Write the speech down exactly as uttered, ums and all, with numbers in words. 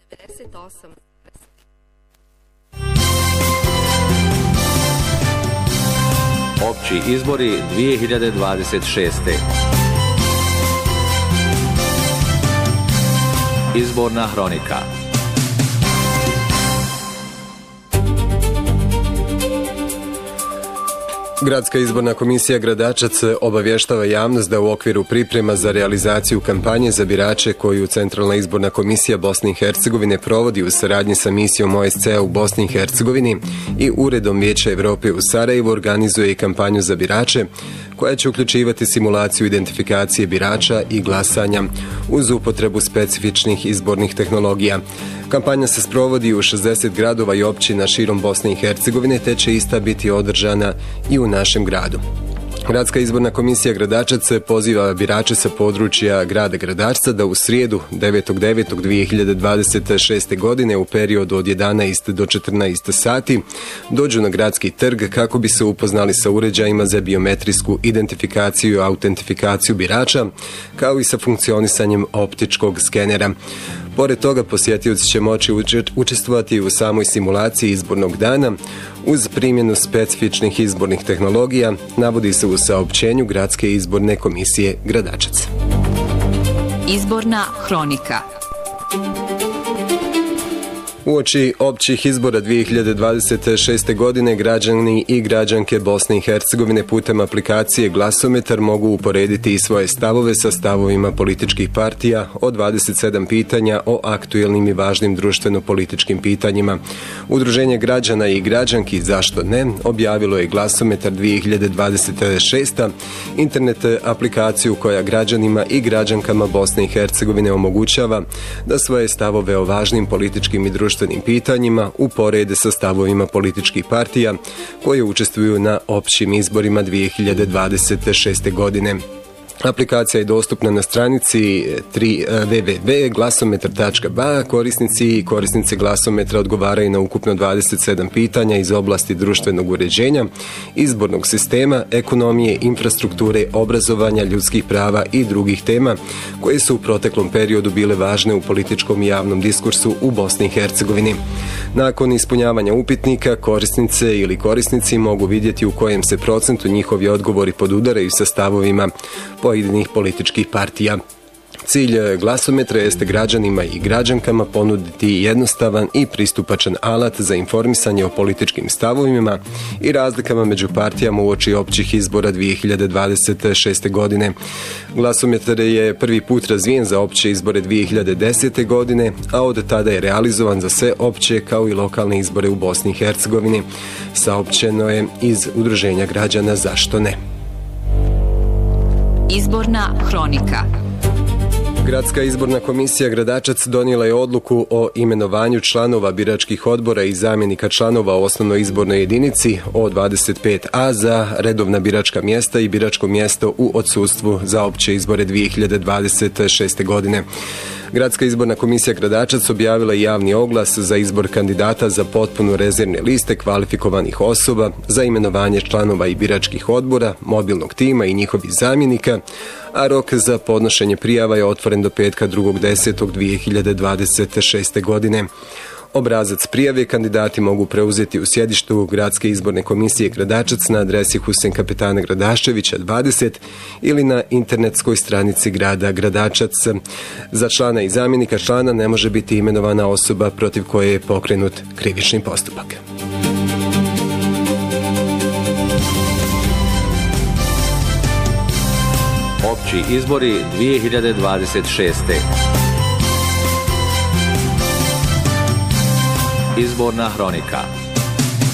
devedeset osam. Opći izbori dvije hiljade dvadeset šeste. Izborna hronika. Gradska izborna komisija Gradačac obavještava javnost da u okviru priprema za realizaciju kampanje za birače koju Centralna izborna komisija Bosne i Hercegovine provodi u saradnji sa misijom O S C E u Bosni i Hercegovini i Uredom Vijeća Evrope u Sarajevu organizuje i kampanju za birače koja će uključivati simulaciju identifikacije birača i glasanja uz upotrebu specifičnih izbornih tehnologija. Kampanja se sprovodi u šezdeset gradova i općina širom Bosne i Hercegovine, te će ista biti održana i u našem gradu. Gradska izborna komisija Gradačac poziva birače sa područja grada Gradačca da u srijedu devetog devetog dvije hiljade dvadeset šeste. godine u periodu od jedanaest do četrnaest sati dođu na gradski trg kako bi se upoznali sa uređajima za biometrijsku identifikaciju i autentifikaciju birača, kao i sa funkcionisanjem optičkog skenera. Pored toga, posjetioci će moći učestvovati u samoj simulaciji izbornog dana uz primjenu specifičnih izbornih tehnologija, navodi se u saopćenju Gradske izborne komisije Gradačac. Izborna hronika. Uoči općih izbora dvije hiljade dvadeset šeste. godine građani i građanke Bosne i Hercegovine putem aplikacije Glasometar mogu uporediti i svoje stavove sa stavovima političkih partija o dvadeset sedam pitanja o aktuelnim i važnim društveno-političkim pitanjima. Udruženje građana i građanki Zašto ne objavilo je Glasometar dvije hiljade dvadeset šeste. internet aplikaciju koja građanima i građankama Bosne i Hercegovine omogućava da svoje stavove o važnim političkim i društvenim pitanjima uporede sa stavovima političkih partija koje učestvuju na općim izborima dvije hiljade dvadeset šeste. godine. Aplikacija je dostupna na stranici w w w tačka glasometar tačka b a. Korisnici i korisnice Glasometra odgovaraju na ukupno dvadeset sedam pitanja iz oblasti društvenog uređenja, izbornog sistema, ekonomije, infrastrukture, obrazovanja, ljudskih prava i drugih tema koje su u proteklom periodu bile važne u političkom i javnom diskursu u Bosni i Hercegovini. Nakon ispunjavanja upitnika, korisnice ili korisnici mogu vidjeti u kojem se procentu njihovi odgovori podudaraju sa stavovima pojedinih političkih partija. Cilj Glasometra jeste građanima i građankama ponuditi jednostavan i pristupačan alat za informisanje o političkim stavovima i razlikama među partijama uoči općih izbora dvije hiljade dvadeset šeste. godine. Glasometar je prvi put razvijen za opće izbore dvije hiljade desete. godine, a od tada je realizovan za sve opće kao i lokalne izbore u Bosni i Hercegovini. Saopćeno je iz Udruženja građana Zašto ne. Izborna hronika. Gradska izborna komisija Gradačac donijela je odluku o imenovanju članova biračkih odbora i zamjenika članova u osnovnoj izbornoj jedinici O dvadeset pet a za redovna biračka mjesta i biračko mjesto u odsustvu za opće izbore dvije hiljade dvadeset šeste. godine. Gradska izborna komisija Gradačac objavila je javni oglas za izbor kandidata za potpunu rezervne liste kvalifikovanih osoba za imenovanje članova i biračkih odbora, mobilnog tima i njihovih zamjenika, a rok za podnošenje prijava je otvoren do petka drugog desetog dvije hiljade dvadeset šeste. godine. Obrazac prijave kandidati mogu preuzeti u sjedištu Gradske izborne komisije Gradačac na adresi Husein Kapetana Gradaščevića dvadeset ili na internetskoj stranici grada Gradačac. Za člana i zamjenika člana ne može biti imenovana osoba protiv koje je pokrenut krivični postupak. Opći izbori dvije hiljade dvadeset šeste. Izborna hronika.